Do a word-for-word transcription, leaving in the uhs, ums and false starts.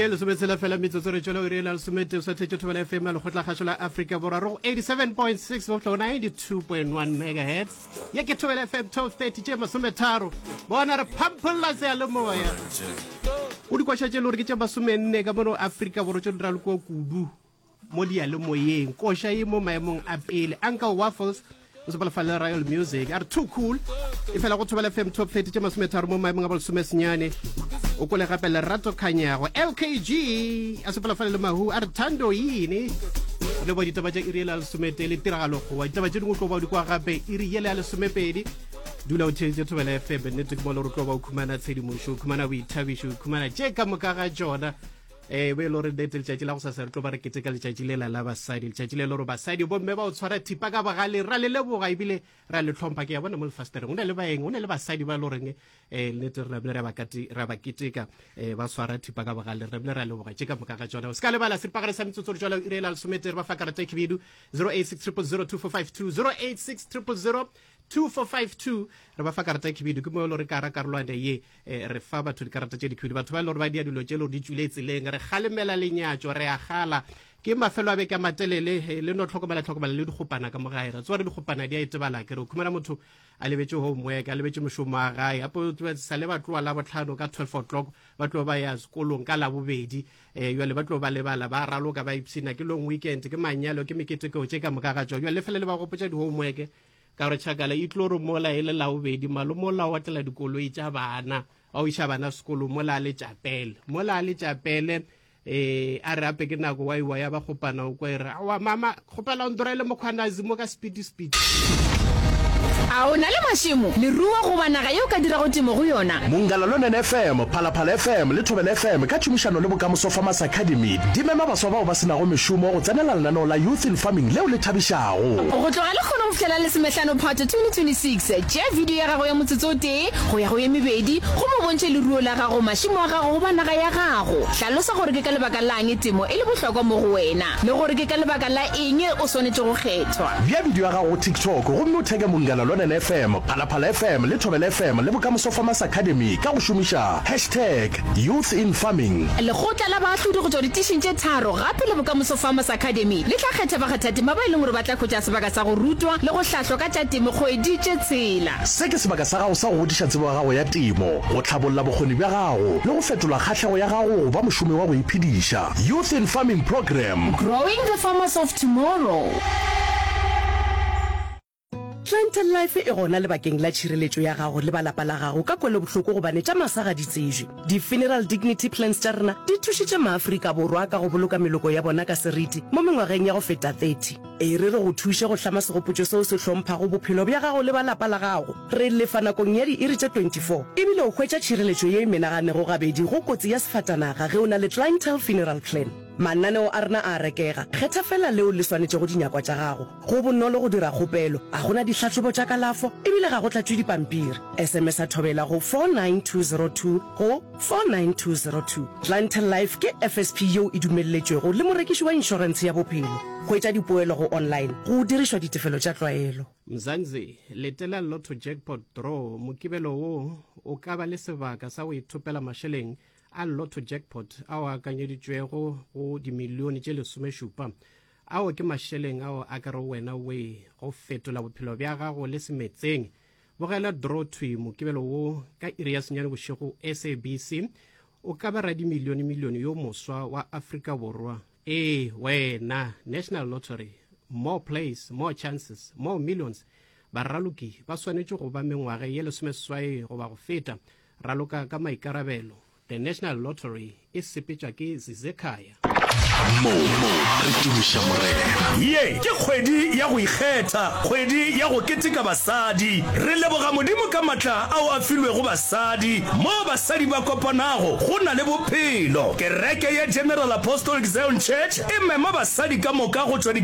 ke le sometsela fela metsotso re tšwela o irela le somete o sa thetše thobela F M le go tla kgašo la Africa Borwa ro eighty-seven point six go tlo ninety-two point one megahertz ya ke thobela F M twelve thirty tše masometharo bona re phampolla se ya le moya o di kwašatše le gore ke tše masomenne ka mono Africa Borwa tše dira le ko kudu mo dia le moyeng koša e mo maemong a pele Uncle Waffles o se palafala Royal Music are too cool e fela go thobela F M twelve thirty tše masometharo mo maemong a bolsomesenyane o kole gape Lerato Khanyago L K G a se palafala le mahu a re thando yini le bo ditaba tša iriela le somete le tiragalo go wa ditaba tše dingwe tlo ba di kwa gape iri yele ya le somepedi dula o tšhetše thobela F M nnete ke mo le gore tlo ba o khumana tshedimošo o khumana boithabišo o khumana tše ka moka ga tšona eh be lo re dete letšatši la go sa sa re tlo ba re keteka letšatši le la la basadi letšatši le le gore basadi bomme ba o tshwara thipa ka bagale ra le leboga ebile ra le tlhompha ke ya bona mo lefastereng o ne le baeng o ne le basadi ba lo reng eh nnete re bile ra ba kati ra ba keteka eh ba tshwara thipa ka bagale re bile ra leboga tše ka moka ga tšona o ska le bala se pagare sa metsotso re tšwela irela le somete re ba fa karata khibidu zero eight six zero zero two four five two zero eight six zero zero two four five two re ba fa karata khibidu ke mo lo re ka ra karolwane ye re fa batho di karata tše di khibidu batho ba lo re ba dia dilo tše lo di tšuletse leng re kgalemela lenyatšo re a gala ke mafelo a beke matelele le no tlhokomela tlhokomela le dikgopana ka mogae re tswa re dikgopana di a itebala ke re o khumana motho a lebetse homework a lebetse mošomo a gae apo sa le batlo la botlhano ka twelve o'clock batlo ba ya sekolong ka la bobedi eh yo le batlo ba lebala ba raloka ba ipsina ke long weekend ke manyalo ke mekete ko tše ka moka ga tšo yo le fele le ba gopotša di homework ka re tšhakala e tlo re mola ele la bobedi malo mola wa tla dikoloi tša bana a o isha bana sekolo mola le tšapele mola le tšapele eh a re ape ke nako wa iwa ya ba gopana o kwa ere wa mama gopela o ndorele mokhwanazi mo ka speed speed a o na le mashimo le ruwa go bana ga yo ka dira go timo go yona Mungalalo F M Phalaphala F M le Thobela F M ka tšhomišano le Bokamoso Farmers Academy di mema baswa bao ba sena go mešomo go tsenela lenaneo la Youth in Farming leo le thabišago go tloga le kgona go fihlela le semehlano phato twenty twenty-six tšea video ya gago ya motsotso o tee go ya go ye mebedi go mo bontšhe le ruo la gago mašimo a gago go ba naga ya gago hlalosa gore ke ka lebaka la eng temo e le bohlokwa mo go wena le gore ke ka lebaka la eng o swanetše go kgethwa bja video ya gago go TikTok gomme o theke Mungalalo F M Phalaphala F M le Thobela F M le Bokamoso Farmers Academy ka go šomiša hashtag Youth in Farming lekgotla la baahlodi go tšwa ditišeng tše tharo gape le Bokamoso Farmers Academy le tla kgetha bakgathatema ba e leng gore ba tla khwetša sebaka sa go rutwa le go hlahlwa ka tša temo kgwedi tše tshela se ke sebaka sa gago sa go godiša tsebo ya gago ya temo go tlhabolola bokgoni bja gago le go fetola kgahlego ya gago ba mošomi wa go iphediša Youth in Farming Program Growing the Farmers of Tomorrow. Clientele Life e gona le bakeng la tšhireletšo ya gago le balapa la gago ka kwele bohloko go bane tša masaga di tsejwe di-funeral dignity plans tša rena di thušitše maafrika borwa ka go boloka meloko ya bona ka seriti mo mengwageng ya go feta thirty e re re go thuše go hlama segopotšo seo se hlomphago bophelo bja gago le balapa la gago re lefa nakong ya di-iri tše twenty-four ebile o hwetša tšhireletšo ye e menaganego gabedi go kotsi ya sefatanaga ge o na le clientele funeral plan mananeo a rena a rekega kgetha fela leo le swanetše go dinyakwa tša gago go bonolo go dira kgopelo a gona ditlhatlhobo tša kalafo ebile ga go tlatšwe dipampiri sms a thobela go four nine two zero two go four nine two zero two Clientele Life ke F S P yeo e dumelletšwego le morekiši wa inšorense ya bophelo go etša dipoelo go online go dirišwa ditefelo tša tlwaelo Mzanzi letela lotto jackpot draw mokibelo wo o ka ba le sebaka sa go ithopela mašeleng a lotto jackpot ao a kanyeditšwego go dimilione tše lesomešupa ao ke mašeleng ao a ka re wena we go fetola bophelo bja gago le semetseng bogela draw twi mokibelo wo ka iri ya senyane bošego S A B C o ka ba ra dimilione milione yo moswa wa Afrika Borwa ee wena National Lottery more plays more chances more millions baraloki ba swanetše go ba mengwage ye lesomeseswai go ba go feta raloka ka maikarabelo The National Lottery is sepetša ke Zizekhaya mo mo re tumiša morena ye ke kgwedi ya go ikgetha kgwedi ya go keteka basadi re leboga modimo ka matla ao a filwego basadi mo basadi ba kopanago go na le bophelo kereke ya General Apostolic Zion Church e mema basadi ka moka go tšwa